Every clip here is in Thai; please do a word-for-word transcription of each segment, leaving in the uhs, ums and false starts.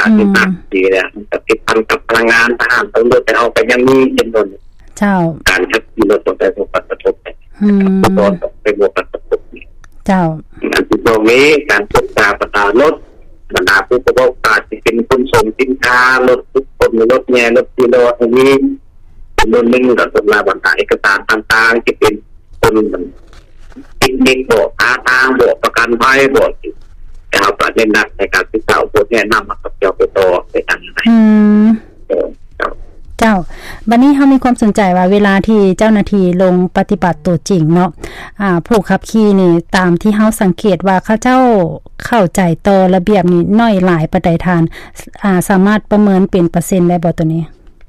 การที่ตัดดีเนี่ยกับติดพันกับพลังงานทหารตำรวจแต่เอาไปยังมีจำนวนเจ้าการขับขี่รถตัวแต่ตัวปัตตบอืมตัวไปบวกปัตตบเจ้าอันที่ตรงนี้การตรวจตาประตารถบรรดาผู้ประกอบการที่เป็นคนส่งสินค้ารถทุกคนรถแง่รถกิโลอันนี้จำนวนหนึ่งกับสำนักบรรดาเอกสารต่างๆที่เป็นคนติดเด็กบอกอาทางบอกประกันภัยบอกแต่เราประเด็นหนักในการศึกษาพวกนี้นำมากับเจ้าไปต่อไปทางไหนอืมเจ้าบัดนี้เฮามีความสนใจว่าเวลาที่เจ้าหน้าที่ลงปฏิบัติตัวจริงเนาะอ่าผู้ขับขี่นี่ตามที่เฮาสังเกตว่าเขาเจ้าเข้าใจต่อระเบียบนี่น้อยหลายปานใดทานอ่าสามารถประเมินเป็นเปอร์เซ็นต์ได้บ่ตัวนี้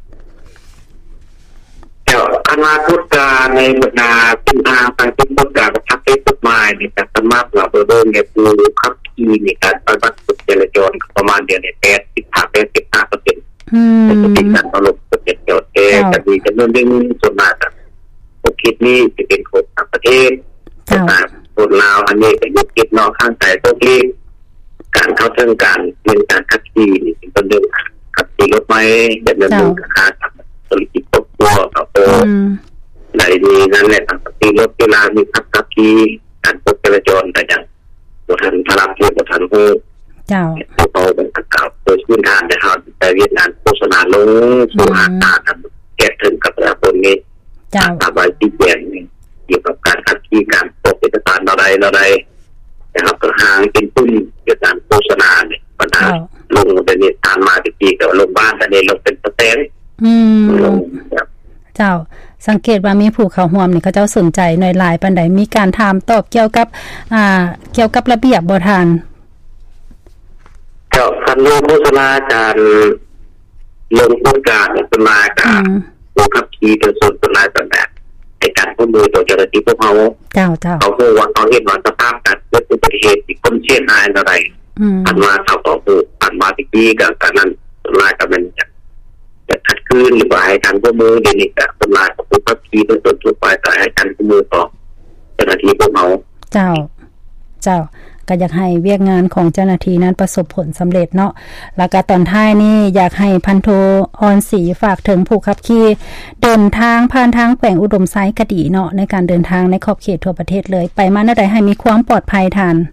เจ้าคณะกรรมการในบรรดาเป็นทางทางที่กฎการบังคับใช้กฎหมายนี่จะสามารถเราเบิ่งเนี่ยผู้ขับขี่ในการปฏิบัติกฎจราจรประมาณเดือนละแปดสิบห้า แปดสิบห้าเปอร์เซ็นต์อืมเป็นการตลบประเทศเดียวเองจะมีจำนวนหนึ่งส่วนมากพวกคิดนี้จะเป็นคนต่างประเทศต่างคนลาวอันนี้เป็นยุคคิดนอกข้างใจพวกนี้การเข้าถึงการเรื่องการขับขี่นี่เป็นต้นเรื่องขับขี่รถไม้ดำเนินเรื่องการขับธุรกิจครอบครัวต่อไปในนี้นั่นแหละต่างประเทศรถเวลามีขับขับขี่การพบจราจรแต่อย่างบททันพลังเทียบบททันหูเจ้าเอาเป็นประกาศโดยพื้นฐานนะครับแต่เวียดนามโฆษณาลงสู่หาตาทำแก้ถึงกับประคนนี้ตามใบที่เปลี่ยนเกี่ยวกับการขับขี่การพบเอกสารอะไรอะไรนะครับก็ห่างเป็นปุ้นเกี่ยวกับโฆษณาเนี่ยปัญหาลงแต่เนี่ยตามมาติดตีกับลงบ้านแต่เนี่ยลงเป็นสเตนอืมเจ้าสังเกตว่ามีผู้เข้าร่วมนี่เขาเจ้าสนใจหน่อยหลายปานใดมีการถามตอบเกี่ยวกับอ่าเกี่ยวกับระเบียบบ่ทานเจ้าคันลงโฆษณาการลงโฆษณาโฆษณาการผู้ขับขี่เป็นส่วนเป็นรายต่างๆในการข้อมูลต่อเจ้าหน้าที่พวกเขาเจ้าเจ้าเขาพูดว่าเขาเห็นว่าสภาพการเกิดอุบัติเหตุที่คนเชี่ยนายอะไรอันว่าเขาต่อผู้อันมาที่กี้กับการนั้นรายกับมันจะจะขัดขืนหรือว่าให้การข้อมูลเดนิกะเป็นรายของผู้ขับขี่เป็นส่วนทั่วไปแต่ให้การข้อมูลต่อเจ้าหน้าที่พวกเขาเจ้าเจ้าก็อยากให้เวียกงานของเจ้าหน้าที่นั้นประสบผลสำเร็จเนาะแล้วก็ตอนท้ายนี่อยากให้พันโทออนศรีฝากถึงผู้ขับขี่เดินทางผ่านทางแขวงอุดมไซก็ดีเนาะในการเดินทางในขอบเขตทั่วประเทศเลยไปมาณใดให้มีความปลอดภัยทัน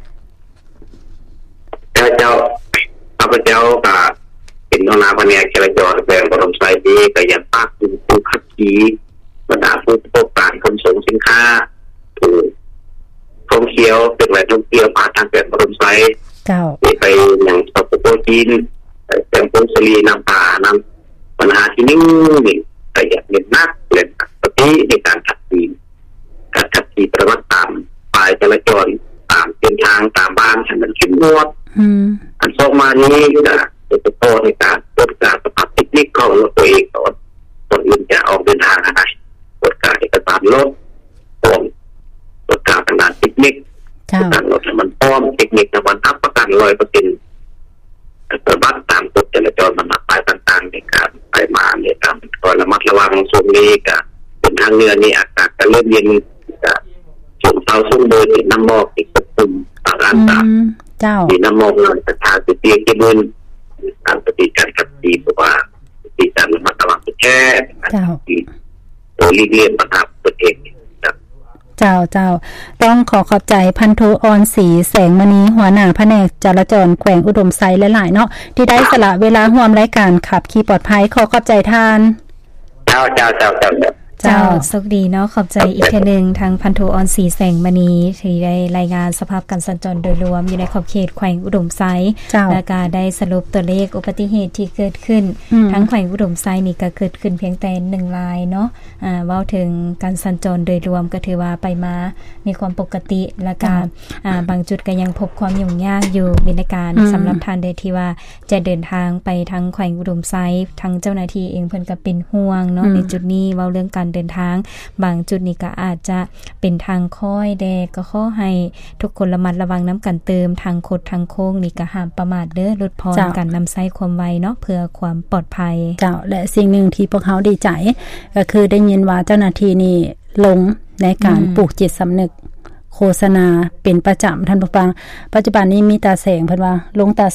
เจ้าเจ้าพระเจ้าก็เป็นหัวหน้าแผนกจราจรแขวงอุดมไซนี้ก็ยังฝากถึงผู้ขับขี่บรรดาผู้ประกอบการขนส่งสินค้าผู้ท่องเที่ยวเป็นแหล่งท่องเที่ยวผ่านทางแก่นบรมไซเจ้าไปอย่างสปปจีนแก่นพงศรีน้ำป่าน้ำปัญหาที่นิ่งนี่แต่อย่างเน้นนักเล่นปฏิในการขับขี่การขับขี่ประวัติตามป้ายจราจรตามเส้นทางตามบ้านให้มันเข้มงวดอันส่งมานี้จะจะโตในการตรวจการสภาพเทคนิคของรถตัวเองก่อนคนอื่นจะออกเดินทางอะไรตรวจการเอกสารรถตรงตรวจการทางด้านเทคนิคการรถมันพร้อมเทคนิคแต่มันทับประกันร้อยเปอร์เซ็นต์ปฏิบัติตามกฎจราจรบรรทัดป้ายต่างๆในการไปมาในการก่อนระมัดระวังช่วงนี้ก็เป็นทางเรือนี่อากาศจะเริ่มเย็นก็ช่วงเช้าช่วงเดินติดน้ำหมอกติดกระปุ่มตาร้านตาติดน้ำหมอกนอนสถานติดเตียงที่มืนการปฏิการขับขี่เพราะว่าปฏิการระมัดระวังแค่ตัวลีเลียนประทับตัวเองเจ้าเจ้าต้องขอขอบใจพันโทออนศรีแสงมณีหัวหน้าแผนกจราจรแขวงอุดมไซหลายๆเนาะที่ได้สละเวลาร่วมรายการขับขี่ปลอดภัยขอขอบใจท่านเจ้าเจ้าเจ้าเจ้าเจ้าสุขดีเนาะขอบใจอีกเทื่อนึงทางพันโทออนศรีแสงมณีที่ได้รายงานสภาพการสัญจรโดยรวมอยู่ในขอบเขตแขวงอุดมไซและก็ได้สรุปตัวเลขอุบัติเหตุที่เกิดขึ้นทั้งแขวงอุดมไซนี่ก็เกิดขึ้นเพียงแต่หนึ่งรายเนาะอ่าเว้าถึงการสัญจรโดยรวมก็ถือว่าไปมามีความปกติและก็อ่าบางจุดก็ยังพบความยุ่งยากอยู่ในการสำหรับท่านใดที่ว่าจะเดินทางไปทางแขวงอุดมไซทางเจ้าหน้าที่เองเพิ่นก็เป็นห่วงเนาะในจุดนี้เว้าเรื่องการเดินทางบางจุดนี่ก็อาจจะเป็นทางค่อยแดกก็ขอให้ทุกคนระมัดระวังน้ำกันเติมทางโคดทางโค้งนี่ก็ห้ามประมาทเด้อลดพรการนำใช้ความไวเนาะเพื่อความปลอดภัยเจ้าและสิ่งหนึ่งที่พวกเขาดีใจก็คือได้ยินว่าเจ้าหน้าที่นี่ลงในการปลูกจิตสำนึกโฆษณาเป็นประจำท่านผู้ฟังปัจจุบันนี้มีตาแสงเพิ่นว่าลงตา